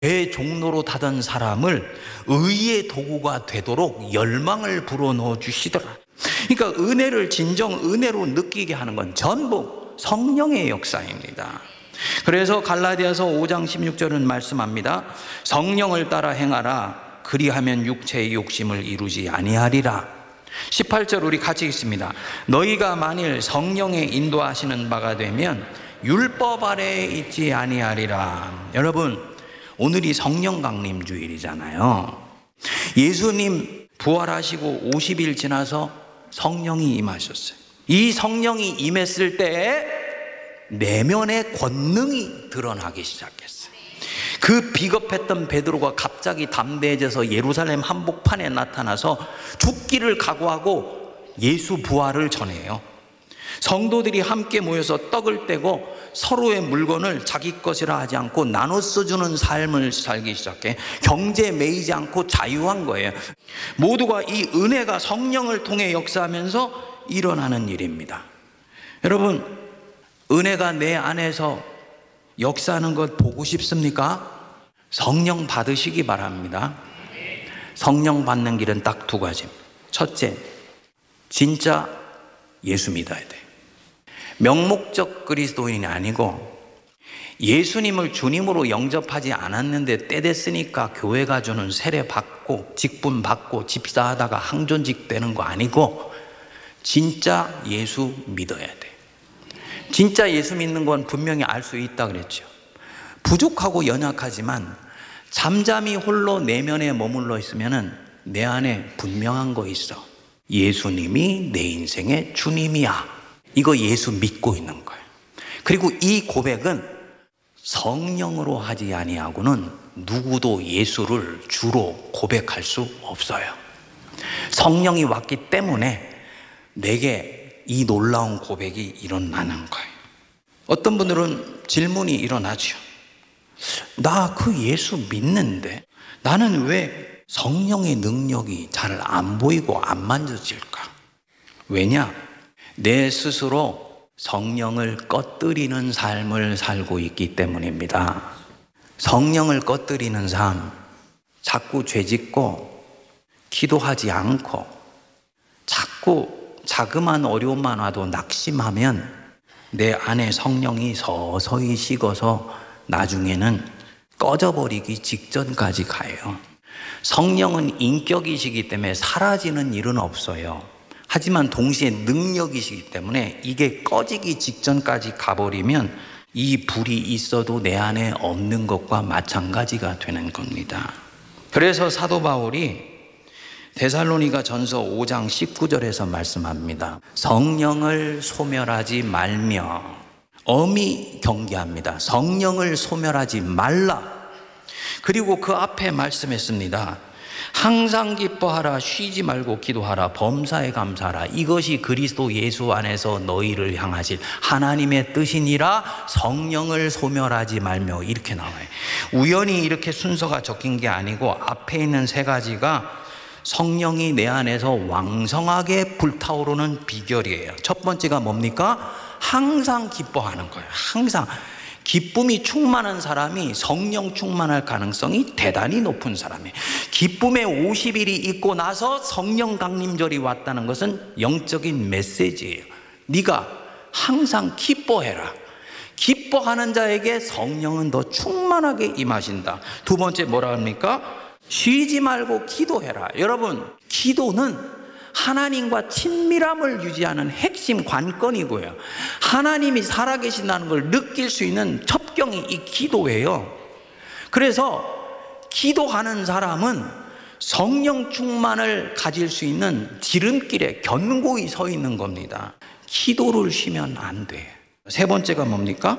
죄의 종로로 타던 사람을 의의 도구가 되도록 열망을 불어넣어 주시더라. 그러니까 은혜를 진정 은혜로 느끼게 하는 건 전부 성령의 역사입니다. 그래서 갈라디아서 5장 16절은 말씀합니다. 성령을 따라 행하라. 그리하면 육체의 욕심을 이루지 아니하리라. 18절 우리 같이 읽습니다. 너희가 만일 성령의 인도하시는 바가 되면 율법 아래에 있지 아니하리라. 여러분, 오늘이 성령 강림 주일이잖아요. 예수님 부활하시고 50일 지나서 성령이 임하셨어요. 이 성령이 임했을 때 내면의 권능이 드러나기 시작했어요. 그 비겁했던 베드로가 갑자기 담대해져서 예루살렘 한복판에 나타나서 죽기를 각오하고 예수 부활을 전해요. 성도들이 함께 모여서 떡을 떼고 서로의 물건을 자기 것이라 하지 않고 나눠 써주는 삶을 살기 시작해. 경제에 매이지 않고 자유한 거예요. 모두가 이 은혜가 성령을 통해 역사하면서 일어나는 일입니다. 여러분, 은혜가 내 안에서 역사하는 것 보고 싶습니까? 성령 받으시기 바랍니다. 성령 받는 길은 딱 두 가지입니다. 첫째, 진짜 예수 믿어야 돼. 명목적 그리스도인이 아니고 예수님을 주님으로 영접하지 않았는데 때 됐으니까 교회가 주는 세례 받고 직분 받고 집사하다가 항존직 되는 거 아니고 진짜 예수 믿어야 돼. 진짜 예수 믿는 건 분명히 알 수 있다 그랬죠. 부족하고 연약하지만 잠잠히 홀로 내면에 머물러 있으면 내 안에 분명한 거 있어. 예수님이 내 인생의 주님이야. 이거 예수 믿고 있는 거예요. 그리고 이 고백은 성령으로 하지 아니하고는 누구도 예수를 주로 고백할 수 없어요. 성령이 왔기 때문에 내게 이 놀라운 고백이 일어나는 거예요. 어떤 분들은 질문이 일어나죠. 나 그 예수 믿는데 나는 왜 성령의 능력이 잘 안 보이고 안 만져질까? 왜냐? 내 스스로 성령을 꺼뜨리는 삶을 살고 있기 때문입니다. 성령을 꺼뜨리는 삶, 자꾸 죄짓고 기도하지 않고 자꾸 자그마한 어려움만 와도 낙심하면 내 안에 성령이 서서히 식어서 나중에는 꺼져버리기 직전까지 가요. 성령은 인격이시기 때문에 사라지는 일은 없어요. 하지만 동시에 능력이시기 때문에 이게 꺼지기 직전까지 가버리면 이 불이 있어도 내 안에 없는 것과 마찬가지가 되는 겁니다. 그래서 사도 바울이 데살로니가 전서 5장 19절에서 말씀합니다. 성령을 소멸하지 말며, 엄히 경계합니다. 성령을 소멸하지 말라. 그리고 그 앞에 말씀했습니다. 항상 기뻐하라, 쉬지 말고 기도하라, 범사에 감사하라. 이것이 그리스도 예수 안에서 너희를 향하실 하나님의 뜻이니라. 성령을 소멸하지 말며, 이렇게 나와요. 우연히 이렇게 순서가 적힌 게 아니고 앞에 있는 세 가지가 성령이 내 안에서 왕성하게 불타오르는 비결이에요. 첫 번째가 뭡니까? 항상 기뻐하는 거예요. 항상. 기쁨이 충만한 사람이 성령 충만할 가능성이 대단히 높은 사람이에요. 기쁨의 50일이 있고 나서 성령 강림절이 왔다는 것은 영적인 메시지예요. 네가 항상 기뻐해라. 기뻐하는 자에게 성령은 더 충만하게 임하신다. 두 번째 뭐라 합니까? 쉬지 말고 기도해라. 여러분, 기도는 하나님과 친밀함을 유지하는 핵심 관건이고요. 하나님이 살아계신다는 걸 느낄 수 있는 첩경이 이 기도예요. 그래서 기도하는 사람은 성령 충만을 가질 수 있는 지름길에 견고히 서 있는 겁니다. 기도를 쉬면 안 돼. 세 번째가 뭡니까?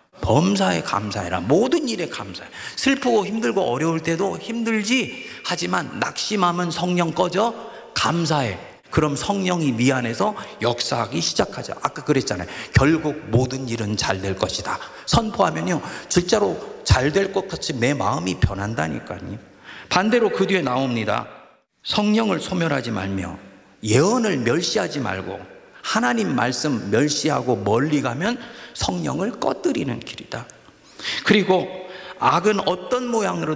범사에 감사해라. 모든 일에 감사해. 슬프고 힘들고 어려울 때도 힘들지, 하지만 낙심하면 성령 꺼져. 감사해. 그럼 성령이 네 안에서 역사하기 시작하죠. 아까 그랬잖아요. 결국 모든 일은 잘 될 것이다. 선포하면요, 진짜로 잘 될 것 같이 내 마음이 변한다니까요. 반대로 그 뒤에 나옵니다. 성령을 소멸하지 말며, 예언을 멸시하지 말고, 하나님 말씀 멸시하고 멀리 가면 성령을 꺼뜨리는 길이다. 그리고 악은 어떤 모양으로